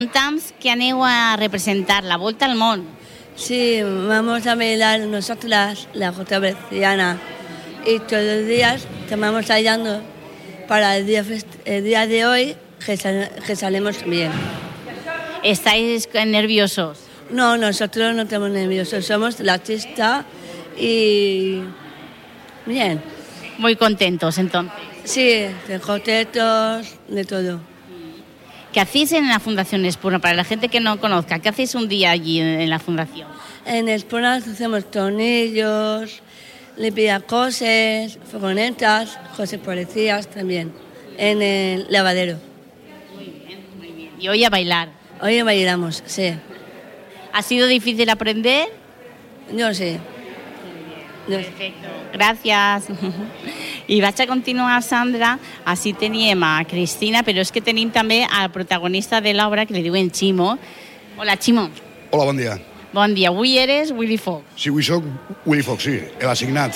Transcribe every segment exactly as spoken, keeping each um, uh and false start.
Conta'ns que aneu a representar la Volta al Món. Sí, vamos a bailar nosotras la Jota Berciana y todos los días estamos ensayando para el día, el día de hoy que, sal, que salemos bien. ¿Estáis nerviosos? No, nosotros no estamos nerviosos, somos la artista y bien. Muy contentos entonces. Sí, de contentos, de todo. ¿Qué hacéis en la Fundación Espona? Para la gente que no conozca, ¿qué hacéis un día allí en la Fundación? En Espona hacemos tornillos, limpiacoses, fogonetas, cosas policías también, en el lavadero. Muy bien, muy bien. Y hoy a bailar. Hoy bailamos, sí. ¿Ha sido difícil aprender? Yo sí. Perfecto, gràcies. I vaig a continuar, Sandra. Així teníem a Cristina, però és que tenim també al protagonista de l'obra, que li diuen Ximo. Hola, Ximo. Hola, bon dia. Bon dia. Avui eres Willy Fox. Sí, avui soc Willy Fox, sí, l'assignat.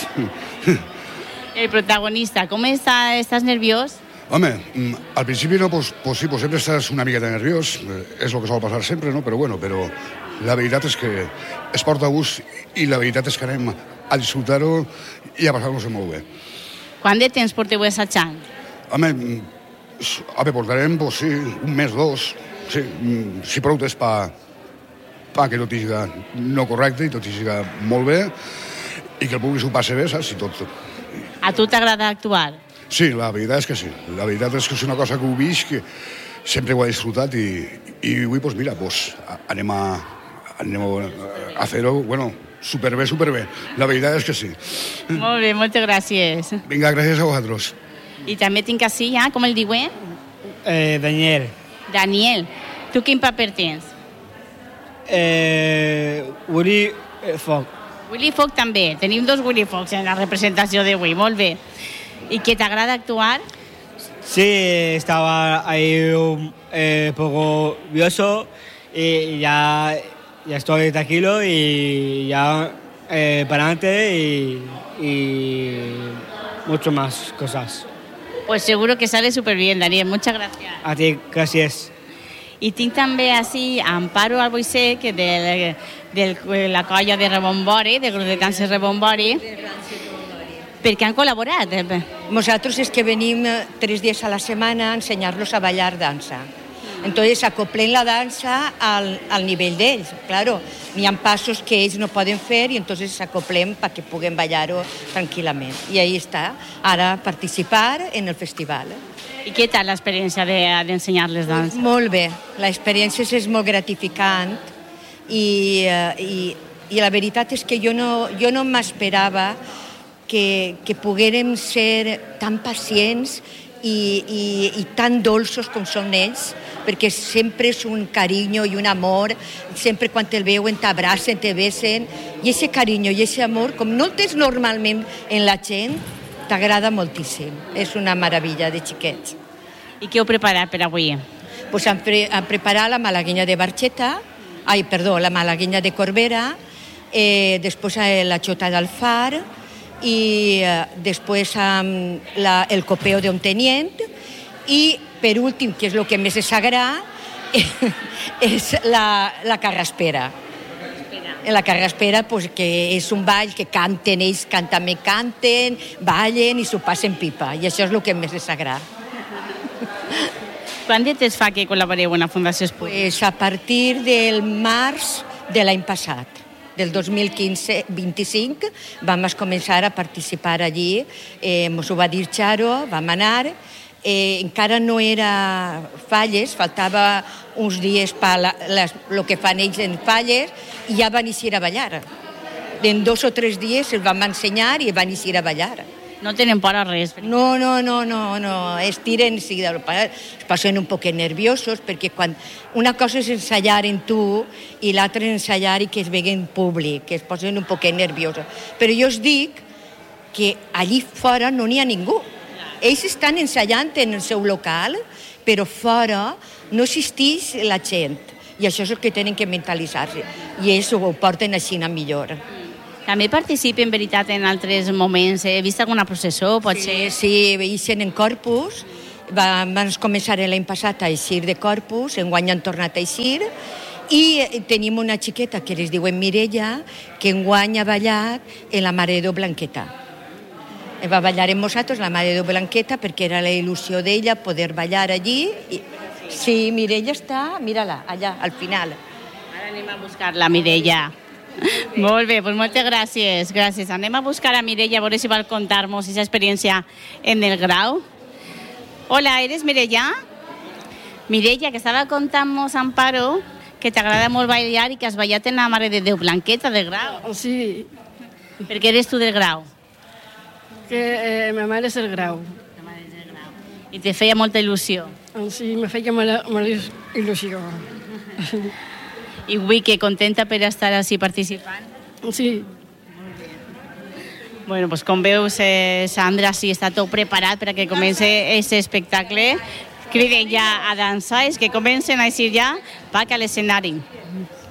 El protagonista. Com està? Estàs nerviós? Home, al principi no, pues, pues sí, pues sempre estàs una miqueta nerviós, és el que sol passar sempre, no? Però bueno, però la veritat és que es porta a gust i la veritat és que anem a disfrutar-ho i a passar-nos molt bé. Quant de temps porteu assajant? Home, a veure, portarem, pues sí, un mes, dos, sí, si prou temps pa, pa que tot hi siga no correcte i tot hi siga molt bé i que el públic s'ho passi bé, saps? I tot. A tu t'agrada actuar? Sí, la veritat és que sí. La veritat és que és una cosa que ho visc, que sempre ho he disfrutat i, i avui, pues mira, pues, anem a, anem a fer-ho, bueno, superbé, superbé. La veritat és que sí. Molt bé, moltes gràcies. Vinga, gràcies a vosaltres. I també tinc així, ja, com el diuen? Eh, Daniel. Daniel. Tu quin paper tens? Eh, Willy Fox. Willy Fox també. Tenim dos Willy Fox en la representació d'avui. Molt bé. ¿Y que te agrada actuar? Sí, estaba ahí un eh, poco nervioso y ya, ya estoy tranquilo y ya eh, para adelante y, y mucho más cosas. Pues seguro que sale súper bien, Daniel. Muchas gracias. A ti, gracias. I tinc també així Amparo Alboisé, que de, de la colla de Rebombori, del grup de danses Rebombori, perquè han col·laborat. Nosaltres és que venim tres dies a la setmana a ensenyar-los a ballar dansa. Entonces acoplen la dansa al, al nivell d'ells. Claro, n'hi ha passos que ells no poden fer i entonces s'acoplen perquè puguen ballar-ho tranquil·lament. I ahí està, ara participar en el festival. I què tal l'experiència d'ensenyar-les dansa? Molt bé, l'experiència és molt gratificant i, i, i la veritat és que jo no, jo no m'esperava que, que poguérem ser tan pacients i, i, i tan dolços com són ells, perquè sempre és un carinyo i un amor, sempre quan te'l veuen t'abracen, te besen, i aquest carinyo i aquest amor, com no el tens normalment en la gent, t'agrada moltíssim. És una meravella de xiquets. I què heu preparat per avui? Pues han, pre han preparat la malaguenya de barxeta, ai, perdó, la malaguenya de Corbera, eh, després eh, la xota d'Alfar, i eh, després um, la, el copeo d'un tenient i per últim, que és el que més és sagrat, és la, la carraspera. La carraspera, pues, que és un ball que canten, ells can, també canten, ballen i s'ho passen pipa, i això és el que més és sagrat. Quant de temps fa que col·laboreu en la Fundació Espona? Pues a partir del març de l'any passat, del dos mil quinze vint-i-cinc, vam començar a participar allí, eh, ens ho va dir Charo, vam anar, eh, encara no era Falles, faltava uns dies per el que fan ells en Falles, i ja van eixir a ballar. En dos o tres dies els vam ensenyar i van eixir a ballar. No tenen por a res. No, no, no, no, no. Es tiren, sí, es passen un poc nerviosos, perquè quan una cosa és ensayar en tu i l'altra és ensayar i que es vegui en públic, que es posen un poc nerviosos. Però jo us dic que allí fora no n'hi ha ningú. Ells estan ensayant en el seu local, però fora no existeix la gent. I això és el que tenen que mentalitzar-se. I ells ho porten així a millor. També participa, en veritat, en altres moments. He vist alguna processó, pot sí, ser? Sí, veïssin en Corpus vam començar l'any passat a eixir de Corpus, enguany han tornat a eixir, i tenim una xiqueta que es diu Mireia, que enguany ha ballat en la Mare de Déu Blanqueta. Va ballar amb nosaltres la Mare de Déu Blanqueta perquè era la il·lusió d'ella poder ballar allí. Sí, Mireia està, mira-la, allà, al final. Ara anem a buscar la Mireia. Molt bé, doncs moltes gràcies. Gràcies. Anem a buscar a Mireia a veure si vol contar-nos aquesta experiència en el grau. Hola, ¿eres Mireia? Mireia, que estava contant-nos, Amparo, que t'agrada molt ballar i que has ballat en la Mare de Déu Blanqueta del grau. Sí. Per què eres tu del grau? Que eh, ma mare és el grau. La mare és del grau. I te feia molta il·lusió? Sí, me feia molt, molt il·lusió. I avui que contenta per estar així participant? Sí. Bueno, pues com veus, eh, Sandra, sí, està tot preparat per a que comenci aquest espectacle. Criden ja a dansar, és que comencen a eixir ja, va que a l'escenari.